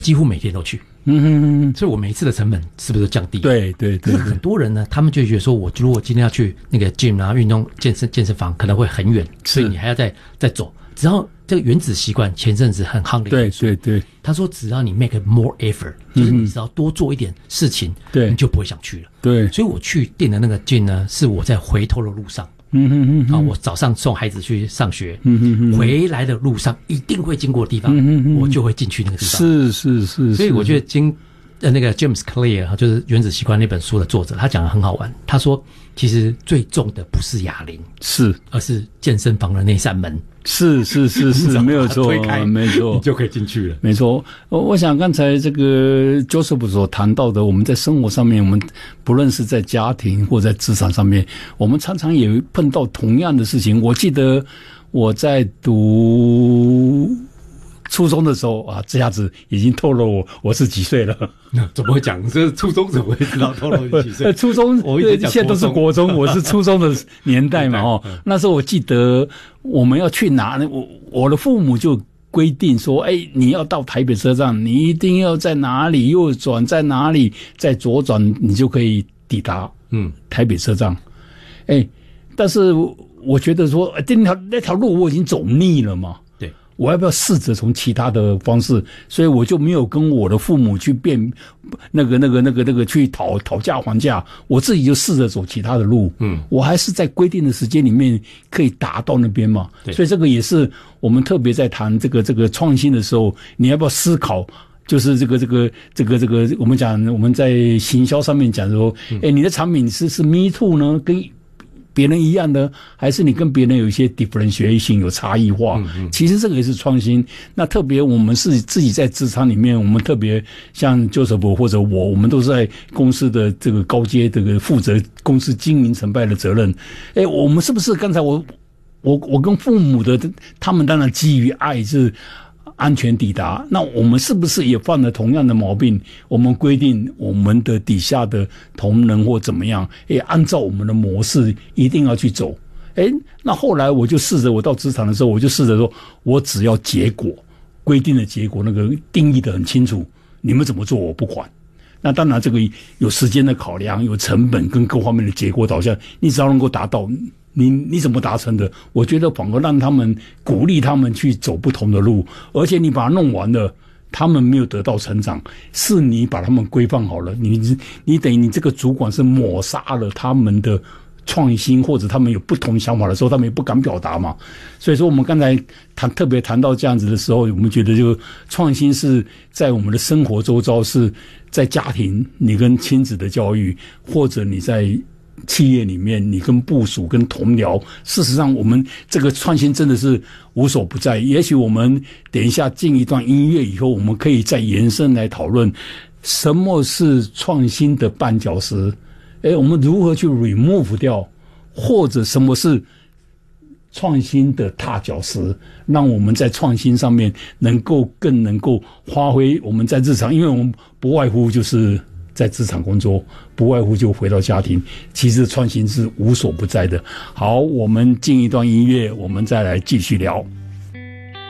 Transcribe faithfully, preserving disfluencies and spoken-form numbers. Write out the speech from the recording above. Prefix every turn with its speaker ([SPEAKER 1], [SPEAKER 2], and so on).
[SPEAKER 1] 几乎每天都去。
[SPEAKER 2] 嗯哼哼，
[SPEAKER 1] 所以我每一次的成本是不是都降低？
[SPEAKER 2] 对对对。
[SPEAKER 1] 可是很多人呢，他们就觉得说，我如果今天要去那个 gym 啊，运动健身健身房，可能会很远，所以你还要再再走。只要这个原子习惯前阵子很夯的，
[SPEAKER 2] 对对对。
[SPEAKER 1] 他说，只要你 make more effort，、嗯、就是你只要多做一点事情，对，你就不会想去了。对，所以我去订的那个 gym 呢，是我在回头的路上。嗯哼哼，啊，我早上送孩子去上学，嗯哼哼，回来的路上一定会经过的地方，嗯哼哼，我就会进去那个地方。是是是，所以我觉得经呃那个 James Clear 就是《原子习惯》那本书的作者，他讲的很好玩。他说，其实最重的不是哑铃，是而是健身房的那扇门。是是是是，没有错，推开没错，你就可以进去了。没错，我我想刚才这个 Joseph 所谈到的，我们在生活上面，我们不论是在家庭或在职场上面，我们常常也碰到同样的事情。我记得我在读初中的时候啊，这下子已经透露我我是几岁了。怎么会讲？这初中怎么会知道透露你几岁？初中，我现在都是国中，我是初中的年代嘛。哦，那时候我记得我们要去哪，我我的父母就规定说，哎，你要到台北车站，你一定要在哪里右转，在哪里再左转，你就可以抵达嗯台北车站。哎，但是我觉得说，那条那条路我已经走腻了嘛。我要不要试着从其他的方式？所以我就没有跟我的父母去辩那个、那个、那个、那个去讨讨价还价，我自己就试着走其他的路。嗯，我还是在规定的时间里面可以达到那边嘛。所以这个也是我们特别在谈这个这个创新的时候，你要不要思考？就是这个这个这个这个，我们讲我们在行销上面讲说，哎，你的产品是是 me too 呢，跟别人一样的，还是你跟别人有一些 differentiation 有差异化？嗯嗯，其实这个也是创新。那特别我们是自己在职场里面，我们特别像 Joseph 或者我，我们都是在公司的这个高阶这个负责公司经营成败的责任。哎，我们是不是刚才我我我跟父母的，他们当然基于爱是安全抵达，那我们是不是也犯了同样的毛病？我们规定我们的底下的同仁或怎么样，也按照我们的模式一定要去走。诶，那后来我就试着，我到职场的时候，我就试着说，我只要结果规定的结果，那个定义得很清楚，你们怎么做我不管。那当然这个有时间的考量，有成本跟各方面的结果导向，你只要能够达到，你你怎么达成的？我觉得反而让他们鼓励他们去走不同的路，而且你把它弄完了，他们没有得到成长，是你把他们规范好了，你你等于你这个主管是抹杀了他们的创新，或者他们有不同想法的时候，他们也不敢表达嘛。所以说我们刚才谈特别谈到这样子的时候，我们觉得就创新是在我们的生活周遭，是在家庭你跟亲子的教育，或者你在企业里面你跟部属跟同僚，事实上我们这个创新真的是无所不在。也许我们等一下进一段音乐以后，我们可以再延伸来讨论什么是创新的绊脚石，诶，我们如何去 remove 掉，或者什么是创新的踏脚石，让我们在创新上面能够更能够发挥我们在日常，因为我们不外乎就是在职场工作，不外乎就回到家庭，其实创新是无所不在的。好，我们进一段音乐，我们再来继续聊。